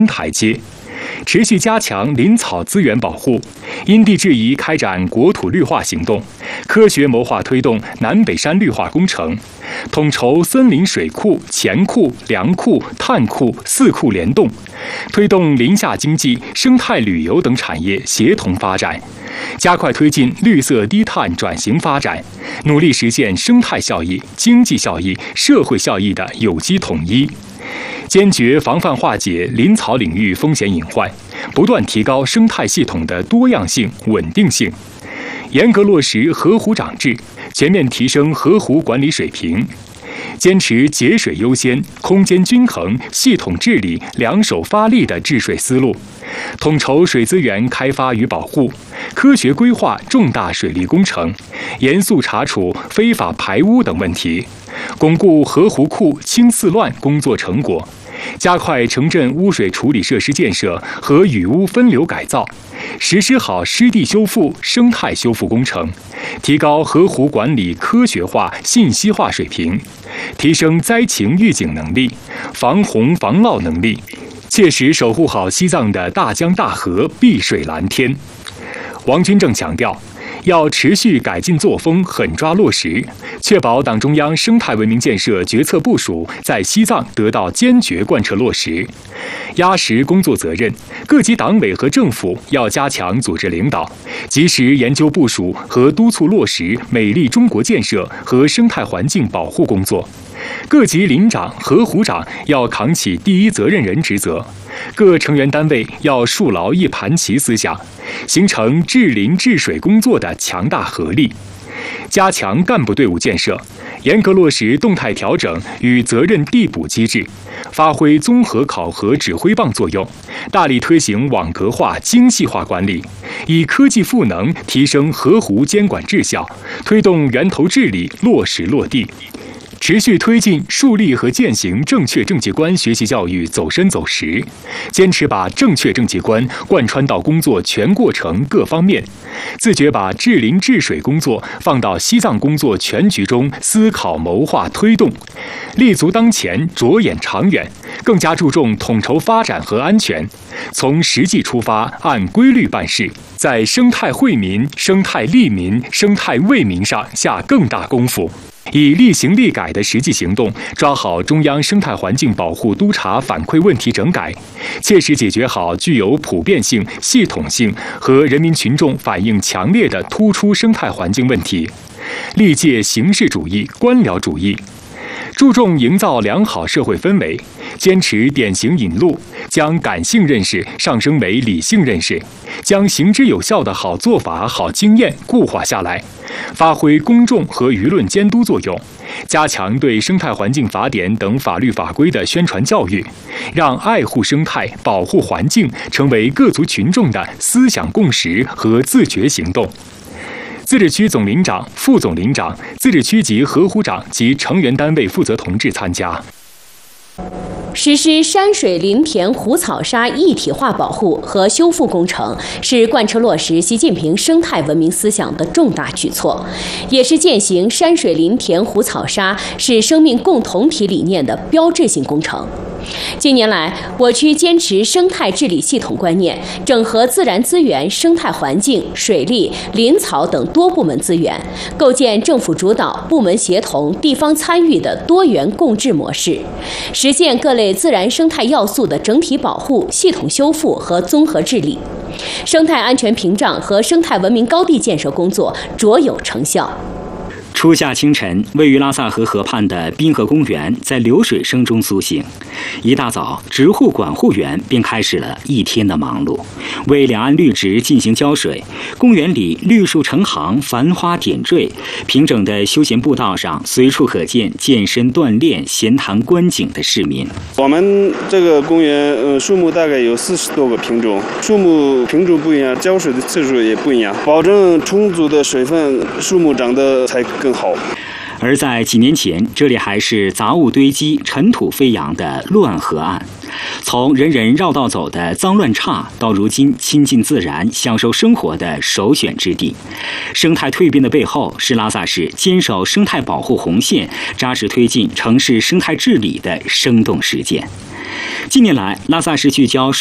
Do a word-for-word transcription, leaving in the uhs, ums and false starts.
台阶。持续加强林草资源保护，因地制宜开展国土绿化行动，科学谋划推动南北山绿化工程，统筹森林水库、钱库、粮库、碳库四库联动，推动林下经济、生态旅游等产业协同发展，加快推进绿色低碳转型发展，努力实现生态效益、经济效益、社会效益的有机统一。坚决防范化解林草领域风险隐患，不断提高生态系统的多样性、稳定性，严格落实河湖长制，全面提升河湖管理水平，坚持节水优先、空间均衡、系统治理两手发力的治水思路，统筹水资源开发与保护，科学规划重大水利工程，严肃查处非法排污等问题，巩固河湖库清四乱工作成果，加快城镇污水处理设施建设和雨污分流改造，实施好湿地修复、生态修复工程，提高河湖管理科学化、信息化水平，提升灾情预警能力、防洪防涝能力，切实守护好西藏的大江大河、碧水蓝天。王军正强调，要持续改进作风，狠抓落实，确保党中央生态文明建设决策部署在西藏得到坚决贯彻落实，压实工作责任。各级党委和政府要加强组织领导，及时研究部署和督促落实美丽中国建设和生态环境保护工作。各级林长、河湖长要扛起第一责任人职责，各成员单位要树牢一盘棋思想，形成治林治水工作的强大合力。加强干部队伍建设，严格落实动态调整与责任递补机制，发挥综合考核指挥棒作用，大力推行网格化、精细化管理，以科技赋能提升河湖监管质效，推动源头治理落实落地。持续推进树立和践行正确政绩观学习教育走深走实，坚持把正确政绩观贯穿到工作全过程各方面，自觉把治林治水工作放到西藏工作全局中思考谋划推动，立足当前，着眼长远，更加注重统筹发展和安全，从实际出发，按规律办事，在生态惠民、生态利民、生态为民上下更大功夫。以立行立改的实际行动，抓好中央生态环境保护督查反馈问题整改，切实解决好具有普遍性、系统性和人民群众反映强烈的突出生态环境问题，力戒形式主义、官僚主义，注重营造良好社会氛围，坚持典型引路，将感性认识上升为理性认识，将行之有效的好做法、好经验固化下来，发挥公众和舆论监督作用，加强对生态环境法典等法律法规的宣传教育，让爱护生态、保护环境成为各族群众的思想共识和自觉行动。自治区总林长、副总林长、自治区级河湖长及成员单位负责同志参加。 实施山水林田湖草沙一体化保护和修复工程，是贯彻落实习近平生态文明思想的重大举措，也是践行山水林田湖草沙是生命共同体理念的标志性工程。近年来，我区坚持生态治理系统观念，整合自然资源、生态环境、水利、林草等多部门资源，构建政府主导、部门协同、地方参与的多元共治模式，实现各类自然生态要素的整体保护、系统修复和综合治理，生态安全屏障和生态文明高地建设工作卓有成效。 初夏清晨，位于拉萨河河畔的滨河公园在流水声中苏醒。一大早，植护管护员便开始了一天的忙碌，为两岸绿植进行浇水。公园里绿树成行，繁花点缀，平整的休闲步道上随处可见健身锻炼、闲谈观景的市民。 我们这个公园，呃，树木大概有四十多个品种，树木品种不一样，浇水的次数也不一样，保证充足的水分，树木长得才更好。 而在几年前，这里还是杂物堆积、尘土飞扬的乱河岸。从人人绕道走的脏乱差，到如今亲近自然、享受生活的首选之地。生态蜕变的背后，是拉萨市坚守生态保护红线、扎实推进城市生态治理的生动实践。近年来，拉萨市聚焦